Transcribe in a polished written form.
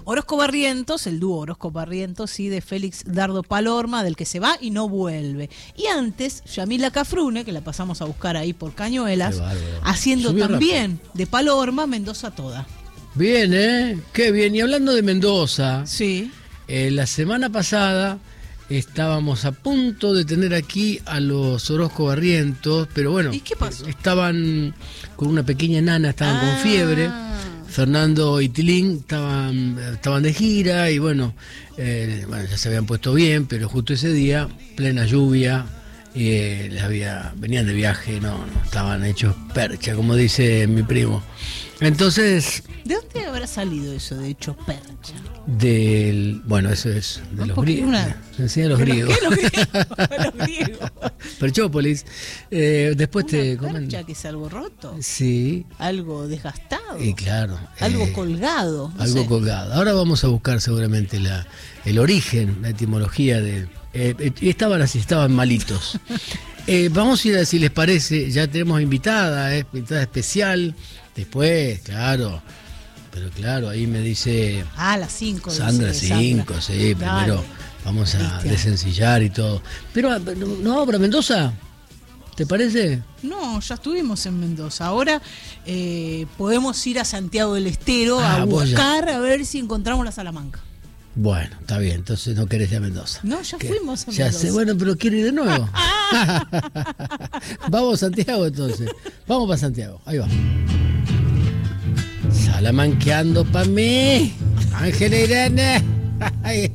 Orozco Barrientos, el dúo Orozco Barrientos, sí, de Félix Dardo Palorma, del que se va y no vuelve. Y antes, Yamila Cafrune, que la pasamos a buscar ahí por Cañuelas, haciendo Subió también de Palorma Mendoza Toda. Bien, qué bien. Y hablando de Mendoza, sí, la semana pasada estábamos a punto de tener aquí a los Orozco Barrientos, pero bueno, ¿y qué pasó? Estaban con una pequeña enana, estaban con fiebre. Fernando y Tilín estaban de gira y bueno, ya se habían puesto bien, pero justo ese día, plena lluvia, venían de viaje, no estaban hechos percha, como dice mi primo. Entonces, ¿de dónde habrá salido eso de hecho percha? Eso es de los griegos. Se enseña a los griegos. Los griegos. Perchópolis. Después te comento. ¿Percha que es algo roto? Sí. Algo desgastado. Y claro. Algo colgado. Algo colgado. Ahora vamos a buscar seguramente el origen, la etimología de. Estaban malitos. Vamos a ir a, si les parece, ya tenemos invitada especial. Después, claro. Pero claro, ahí me dice. A las 5. Sandra, 5, sí. Primero vamos a desencillar y todo. Pero, ¿no para Mendoza? ¿Te parece? No, ya estuvimos en Mendoza. Ahora podemos ir a Santiago del Estero a buscar a ver si encontramos la Salamanca. Bueno, está bien, entonces no querés ir a Mendoza. No, ya fuimos a Mendoza. Bueno, pero quiero ir de nuevo. Vamos a Santiago entonces. Vamos para Santiago, ahí va. Salamanqueando pa' mí, Ángela Irene.